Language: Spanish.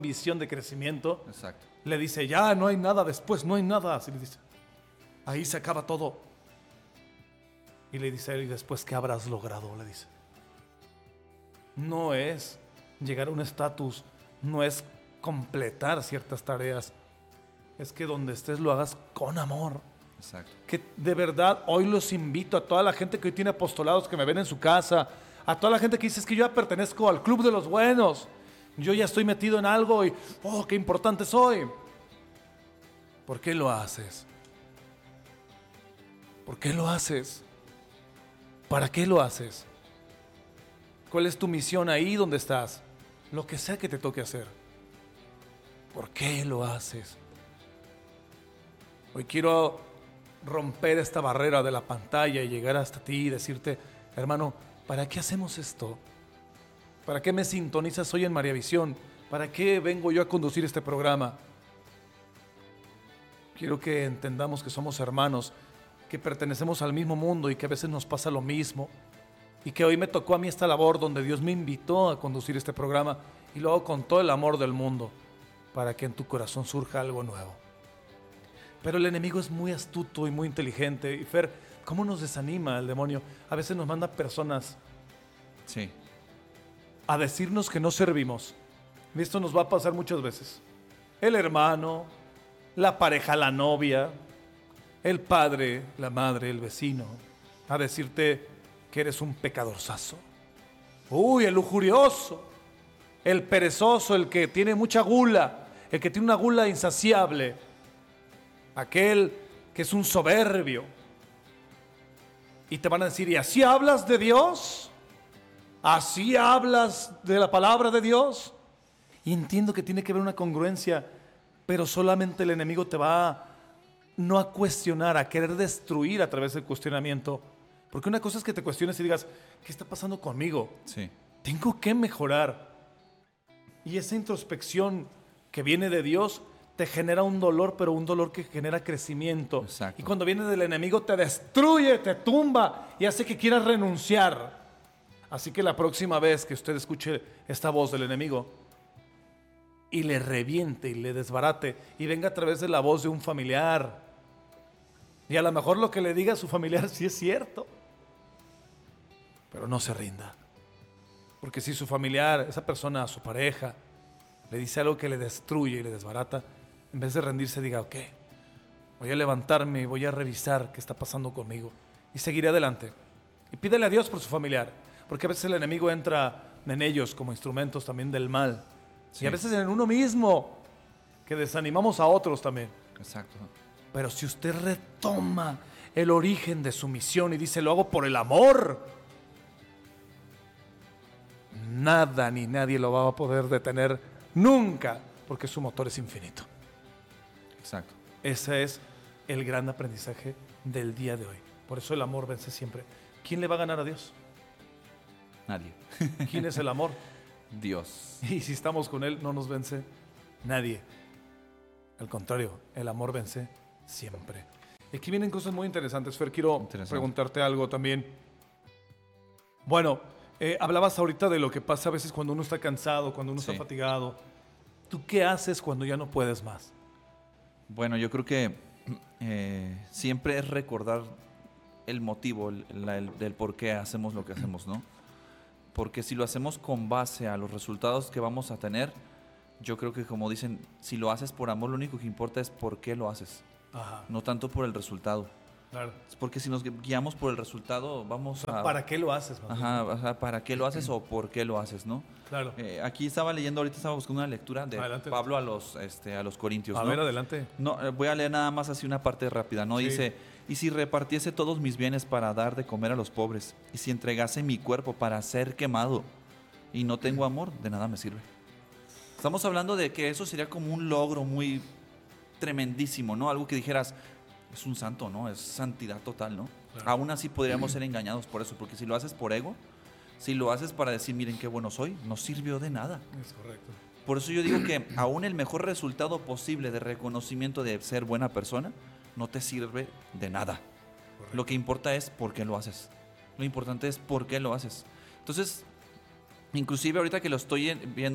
visión de crecimiento, Exacto. le dice, ya no hay nada después, no hay nada. Así le dice, ahí se acaba todo. Y le dice él, ¿y después qué habrás logrado? Le dice. No es llegar a un estatus, no es completar ciertas tareas, es que donde estés lo hagas con amor. Exacto. Que de verdad hoy los invito a toda la gente que hoy tiene apostolados, que me ven en su casa, a toda la gente que dice, es que yo ya pertenezco al club de los buenos, yo ya estoy metido en algo y, oh, qué importante soy. ¿Por qué lo haces? ¿Por qué lo haces? ¿Para qué lo haces? ¿Cuál es tu misión ahí donde estás? Lo que sea que te toque hacer. ¿Por qué lo haces? Hoy quiero romper esta barrera de la pantalla y llegar hasta ti y decirte, hermano, ¿para qué hacemos esto? ¿Para qué me sintonizas hoy en María Visión? ¿Para qué vengo yo a conducir este programa? Quiero que entendamos que somos hermanos, que pertenecemos al mismo mundo y que a veces nos pasa lo mismo. Y que hoy me tocó a mí esta labor donde Dios me invitó a conducir este programa y lo hago con todo el amor del mundo para que en tu corazón surja algo nuevo. Pero el enemigo es muy astuto y muy inteligente. Y Fer, ¿cómo nos desanima el demonio? A veces nos manda personas Sí. a decirnos que no servimos. Y esto nos va a pasar muchas veces. El hermano, la pareja, la novia, el padre, la madre, el vecino, a decirte que eres un pecadorzazo. Uy, el lujurioso, el perezoso, el que tiene mucha gula, el que tiene una gula insaciable, aquel que es un soberbio. Y te van a decir, ¿y así hablas de Dios? ¿Así hablas de la palabra de Dios? Y entiendo que tiene que haber una congruencia, pero solamente el enemigo te va no a cuestionar, a querer destruir a través del cuestionamiento. Porque una cosa es que te cuestiones y digas, ¿qué está pasando conmigo? Sí. Tengo que mejorar. Y esa introspección que viene de Dios te genera un dolor, pero un dolor que genera crecimiento. Exacto. Y cuando viene del enemigo te destruye, te tumba y hace que quieras renunciar. Así que la próxima vez que usted escuche esta voz del enemigo y le reviente y le desbarate y venga a través de la voz de un familiar, y a lo mejor lo que le diga a su familiar sí es cierto, pero no se rinda. Porque si su familiar, esa persona, su pareja, le dice algo que le destruye y le desbarata, en vez de rendirse diga, ok, voy a levantarme y voy a revisar qué está pasando conmigo y seguiré adelante. Y pídele a Dios por su familiar, porque a veces el enemigo entra en ellos como instrumentos también del mal. Sí. Y a veces en uno mismo, que desanimamos a otros también. Exacto. Pero si usted retoma el origen de su misión y dice, lo hago por el amor, nada ni nadie lo va a poder detener nunca, porque su motor es infinito. Exacto. Ese es el gran aprendizaje del día de hoy. Por eso el amor vence siempre. ¿Quién le va a ganar a Dios? Nadie. ¿Quién es el amor? Dios. Y si estamos con Él, no nos vence nadie. Al contrario, el amor vence siempre. Y aquí vienen cosas muy interesantes, Fer. Quiero preguntarte algo también. Bueno, hablabas ahorita de lo que pasa a veces cuando uno está cansado, cuando uno está fatigado. ¿Tú qué haces cuando ya no puedes más? Bueno, yo creo que siempre es recordar el motivo, del por qué hacemos lo que hacemos, ¿no? Porque si lo hacemos con base a los resultados que vamos a tener, yo creo que, como dicen, si lo haces por amor, lo único que importa es por qué lo haces. Ajá. No tanto por el resultado. Claro. Porque si nos guiamos por el resultado, vamos a... ¿Para qué lo haces? Ajá, ¿para qué lo haces o por qué lo haces, no? Claro. Aquí estaba leyendo, ahorita estaba buscando una lectura de Adelante. Pablo a los Corintios, A ¿no? ver, adelante. No, voy a leer nada más así una parte rápida, ¿no? Sí. Dice, y si repartiese todos mis bienes para dar de comer a los pobres, y si entregase mi cuerpo para ser quemado, y no tengo amor, de nada me sirve. Estamos hablando de que eso sería como un logro muy tremendísimo, ¿no? Algo que dijeras, es un santo, ¿no? Es santidad total, ¿no? Claro. Aún así podríamos ser engañados por eso, porque si lo haces por ego, si lo haces para decir, miren qué bueno soy, no sirvió de nada. Es correcto. Por eso yo digo que aún el mejor resultado posible de reconocimiento de ser buena persona no te sirve de nada. Correcto. Lo que importa es por qué lo haces. Lo importante es por qué lo haces. Entonces, inclusive ahorita que lo estoy viendo,